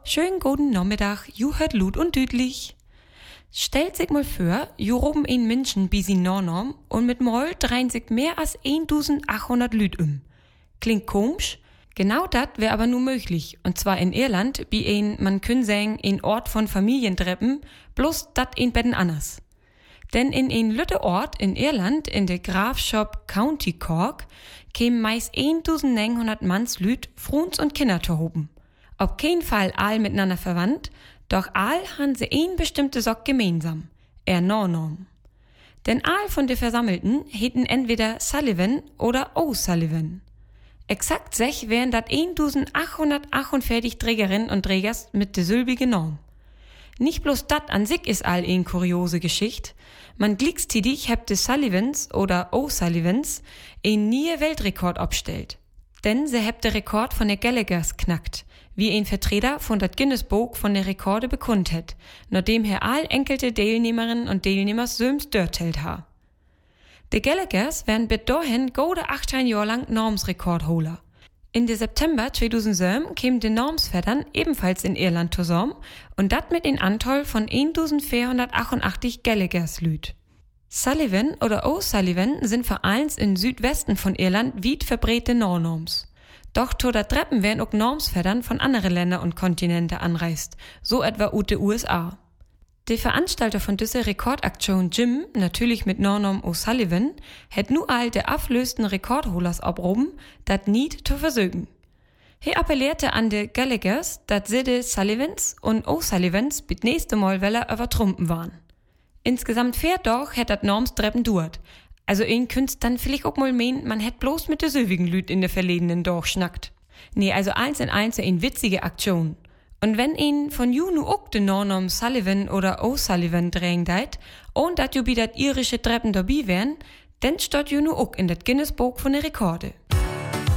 Schönen guten Nachmittag, ju hört Lut und düdlich. Stellt sich mal vor, ju roben ein Menschen bis in Nornorm und mit Moll dreien sich mehr als 1800 Lüd Klingt komisch? Genau dat wär aber nur möglich. Und zwar in Irland, wie man können sagen, ein Ort von Familientreppen, bloß dat ein Betten anders. Denn in ein lütte Ort in Irland, in der Grafschap County Cork, kämen meist 1900 Manns Lüd, Fruns und Kinder zu hoben. Auf keinen Fall all miteinander verwandt, doch all han se ein bestimmte Sock gemeinsam. Nornorm. Denn all von de Versammelten heten entweder Sullivan oder O'Sullivan. Exakt sech wären dat 1848 Trägerinnen und Trägers mit de sylbige Norm. Nicht bloß dat an sich is all ein kuriose Geschicht. Man glicks-tidig hebt de Sullivans oder O'Sullivans ein nie Weltrekord abstellt. Denn se hebt de Rekord von der Gallaghers knackt, wie ein Vertreter von dat Guinness-Buch von der Rekorde bekund het, nachdem all enkelte Teilnehmerinnen und Teilnehmers söms dörtelt ha. De Gallaghers wären bis dahin gode 18 Jahre lang Normsrekordholer. In der September 2007 kämen de Normsvettern ebenfalls in Irland zusammen und dat mit ein Anteil von 1488 Gallaghers Lüd. Sullivan oder O'Sullivan sind vereins in Südwesten von Irland weit verbreite Nornorms. Doch to dat Treppen werden auch Normsvettern von anderen Ländern und Kontinente anreist, so etwa ut de USA. Der Veranstalter von dieser Rekordaktion Jim, natürlich mit Nornorm O'Sullivan, hätt nu all der aflösten Rekordholers abroben, dat niet zu versögen. Er appellierte an de Gallaghers, dat sie de Sullivans und O'Sullivans bit nächste Mal weller übertrumpen waren. Insgesamt 4 Tage hätt dat Norms Treppen duert. Also ein künst dann vielleicht auch mal meinen, man hätt bloß mit de söwigen Lüd in der verledenen Dorf schnackt. Nee, also eins in eins ein witzige Aktion. Und wenn ihn von Junu auch de Nornorm Sullivan oder O'Sullivan drängen deit, und dat ju bi dat irische Treppen dabei wären, denn stot Junu auch in dat Guinness-Buch von der Rekorde.